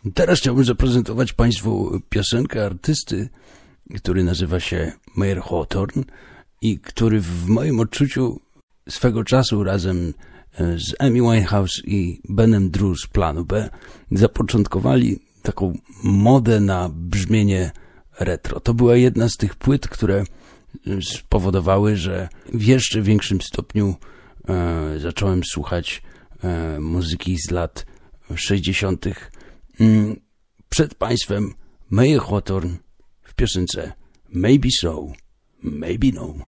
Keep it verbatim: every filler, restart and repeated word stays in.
Teraz chciałbym zaprezentować Państwu piosenkę artysty, który nazywa się Mayer Hawthorne i który w moim odczuciu swego czasu razem z Amy Winehouse i Benem Drew z Planu B zapoczątkowali taką modę na brzmienie retro. To była jedna z tych płyt, które spowodowały, że w jeszcze większym stopniu e, zacząłem słuchać e, muzyki z lat sześćdziesiątych. Przed Państwem Mayer Hawthorne w piosence Maybe So, Maybe No.